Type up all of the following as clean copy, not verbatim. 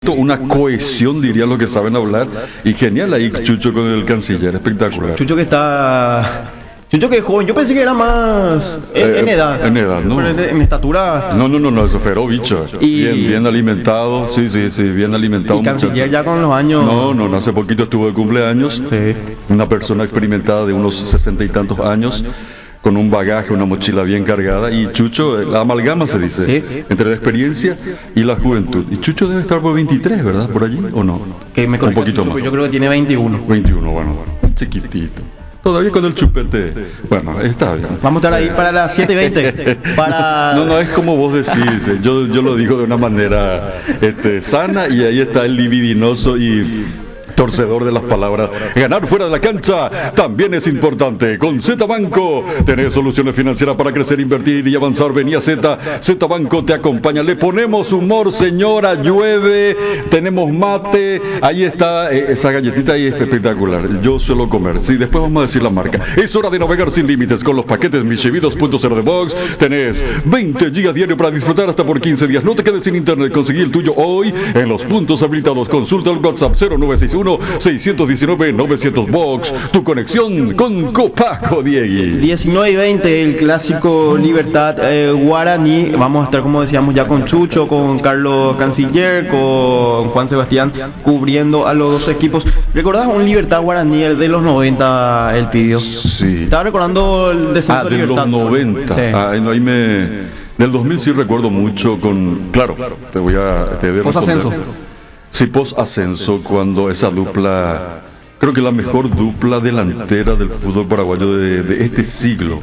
Una cohesión, diría lo que saben hablar, y genial ahí Chucho con el canciller, espectacular. Chucho que es joven, yo pensé que era más en edad. En edad, ¿no? Pero en estatura. No, eso fue bicho. Bien alimentado, sí, bien alimentado. Y canciller ya con los años. No, hace poquito estuvo de cumpleaños. Sí. Una persona experimentada de unos 60 y tantos años, con un bagaje, una mochila bien cargada, y Chucho, la amalgama se dice, ¿Sí? entre la experiencia y la juventud. Y Chucho debe estar por 23, ¿verdad? ¿Por allí o no? Que me un poquito Chucho, más. Yo creo que tiene 21. 21, bueno, chiquitito. Todavía con el chupete. Bueno, está bien. Vamos a estar ahí para las 7:20. No, es como vos decís. Yo lo digo de una manera sana, y ahí está el libidinoso y torcedor de las palabras. Ganar fuera de la cancha también es importante. Con Z Banco tenés soluciones financieras para crecer, invertir y avanzar. Vení a Z Banco te acompaña. Le ponemos humor, señora, llueve, tenemos mate. Ahí está, esa galletita ahí es espectacular. Yo suelo comer. Sí, después vamos a decir la marca. Es hora de navegar sin límites con los paquetes Michevi 2.0 de Box. Tenés 20 gigas diario para disfrutar hasta por 15 días. No te quedes sin internet. Conseguí el tuyo hoy en los puntos habilitados. Consulta el WhatsApp 0961-619-900 Box. Tu conexión con Copaco, Diegui. 19:20, el clásico Libertad Guaraní. Vamos a estar, como decíamos, ya con Chucho, con Carlos Canciller, con Juan Sebastián, cubriendo a los dos equipos. ¿Recordás un Libertad Guaraní de los 90, el pidió? Sí. Estaba recordando el descenso de de Libertad. los 90. Sí. Del 2000 sí recuerdo mucho Claro, te voy a Post-ascenso. Sí, post-ascenso, cuando esa dupla, creo que la mejor dupla delantera del fútbol paraguayo de este siglo.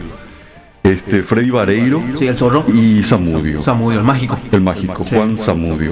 Freddy Vareiro, Sí, el zorro. y Zamudio. Zamudio, el mágico. El mágico, Sí. Juan Zamudio.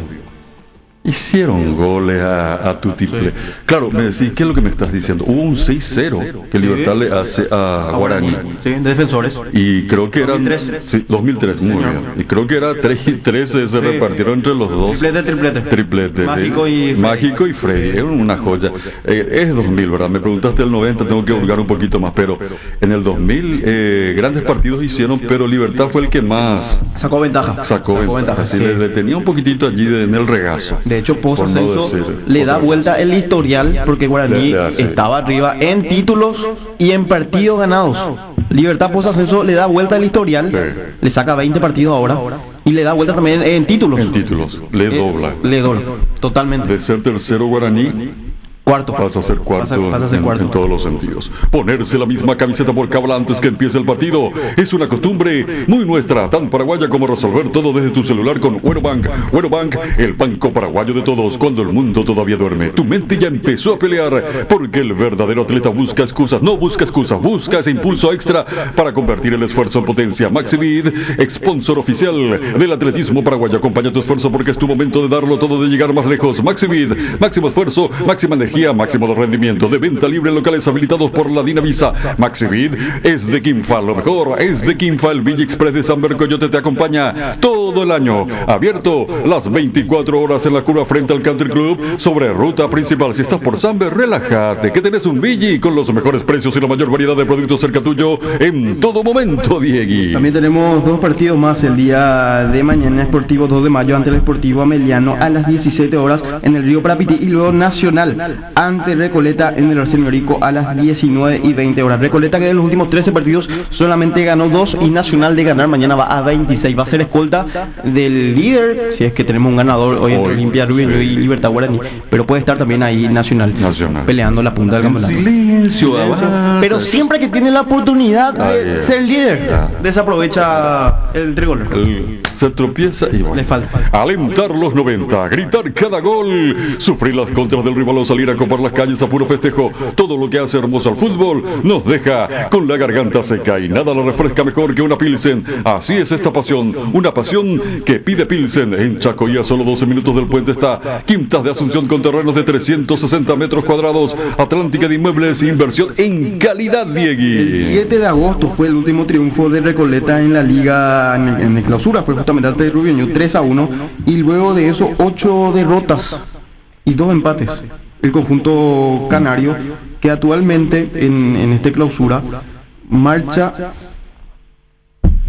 Hicieron goles a Tutiple. Sí. Claro, me decís, ¿qué es lo que me estás diciendo? Hubo un 6-0 que Libertad le hace a Guaraní. Sí, de defensores. Y creo que eran... 2003. Sí, 2003, muy bien. Y creo que era 3 y 13, se repartieron entre los dos. Triplete. Mágico y Freddy. Era una joya. Es 2000, ¿verdad? Me preguntaste el 90, tengo que hurgar un poquito más. Pero en el 2000 grandes partidos hicieron, pero Libertad fue el que más Sacó ventaja. Así Sí. le tenía un poquitito allí en el regazo. De hecho, post Por no ascenso decir le da otra vuelta el historial, porque Guaraní Sí. estaba arriba en títulos y en partidos ganados. Libertad post ascenso le da vuelta el historial, Sí. le saca 20 partidos ahora y le da vuelta también en títulos. En títulos. Le dobla. Le dobla, totalmente. De ser tercero Guaraní, Cuarto. pasa a ser cuarto, Pasa a ser cuarto. en todos los sentidos. Ponerse la misma camiseta por cábala antes que empiece el partido es una costumbre muy nuestra, tan paraguaya como resolver todo desde tu celular con Huerobank. Huerobank, el banco paraguayo de todos cuando el mundo todavía duerme. Tu mente ya empezó a pelear porque el verdadero atleta busca excusas. No busca excusas, busca ese impulso extra para convertir el esfuerzo en potencia. Maxivid, sponsor oficial del atletismo paraguayo. Acompaña tu esfuerzo porque es tu momento de darlo todo, de llegar más lejos. Maxivid, máximo esfuerzo, máxima energía, máximo de rendimiento, de venta libre en locales habilitados por la Dinavisa. Maxivid es de Quimfa, lo mejor es de Quimfa. El Villa Express de San Bercoyote te acompaña todo el año, abierto las 24 horas en la curva frente al Country Club sobre ruta principal. Si estás por Samber, relájate, que tenés un Villa con los mejores precios y la mayor variedad de productos cerca tuyo en todo momento, Diegui. También tenemos dos partidos más el día de mañana. Esportivo 2 de mayo ante el Esportivo Ameliano a las 17 horas en el Río Parapiti, y luego Nacional ante Recoleta en el Arsenio Rico a las 19:20 horas. Recoleta, que de los últimos 13 partidos solamente ganó 2, y Nacional de ganar mañana va a 26. Va a ser escolta del líder, si es que tenemos un ganador hoy entre Olimpia Rubio sí. y Libertad Guaraní, pero puede estar también ahí Nacional. peleando la punta del En campeonato. silencio, avanza. Pero siempre que tiene la oportunidad de ser líder, desaprovecha el tricolor. Se tropieza y bueno. Le falta. Alentar los 90, gritar cada gol, sufrir las contras del rival o salir a copar las calles a puro festejo. Todo lo que hace hermoso al fútbol nos deja con la garganta seca, y nada lo refresca mejor que una Pilsen. Así es esta pasión, una pasión que pide Pilsen. En Chacoí, a solo 12 minutos del puente, está Quintas de Asunción con terrenos de 360 metros cuadrados. Atlántica de Inmuebles, inversión en calidad, Diegui. El 7 de agosto fue el último triunfo de Recoleta en la liga, en clausura, fue justamente ante Rubio, 3-1, y luego de eso 8 derrotas y 2 empates. El conjunto canario, que actualmente en este clausura marcha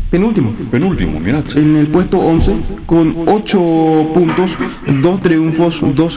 Penúltimo. Penúltimo, mira. En el puesto 11 con 8 puntos, 2 triunfos, 2